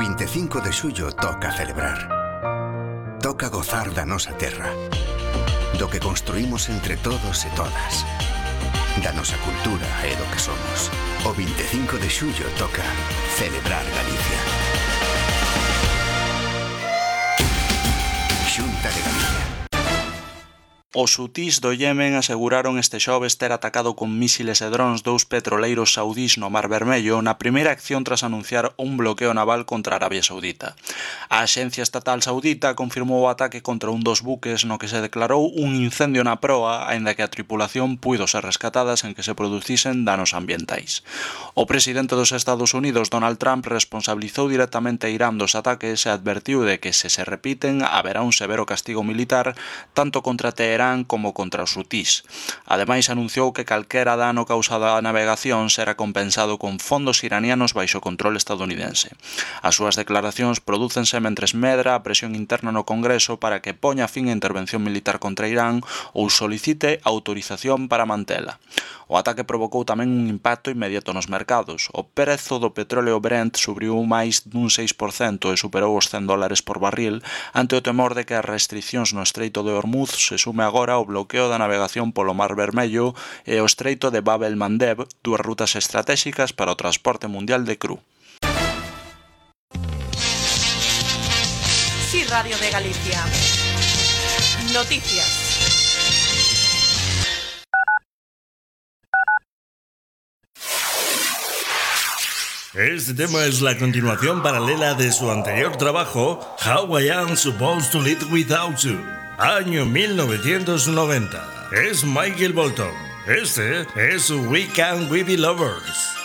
25 de xullo toca celebrar. Toca gozar da nosa terra, do que construímos entre todos e todas, da nosa cultura e do que somos. O 25 de xullo toca celebrar Galicia. Xunta de Galicia. Os hutís do Yemen aseguraron este xoves ter atacado con mísiles e drons dous petroleiros saudís no Mar Vermello na primeira acción tras anunciar un bloqueo naval contra Arabia Saudita. A Axencia Estatal Saudita confirmou o ataque contra un dos buques no que se declarou un incendio na proa, aínda que a tripulación puido ser rescatada sen que se producisen danos ambientais. O presidente dos Estados Unidos, Donald Trump, responsabilizou directamente a Irán dos ataques e advertiu de que se repiten haberá un severo castigo militar tanto contra Teherán como contra os hutís. Ademais, anunciou que calquera dano causado á navegación será compensado con fondos iranianos baixo control estadounidense. As súas declaracións prodúcense mentres medra a presión interna no Congreso para que poña fin a intervención militar contra Irán ou solicite autorización para mantela. O ataque provocou tamén un impacto inmediato nos mercados. O prezo do petróleo Brent subiu máis dun 6% e superou os $100 por barril ante o temor de que as restricións no Estreito de Hormuz se sume agora ao bloqueo da navegación polo Mar Vermello e o Estreito de Bab el-Mandeb, dúas rutas estratéxicas para o transporte mundial de cru. Sí, Radio de Galicia. Noticias. Este tema es la continuación paralela de su anterior trabajo, How I Am Supposed to Live Without You, año 1990. Es Michael Bolton. Este es We Can We Be Lovers.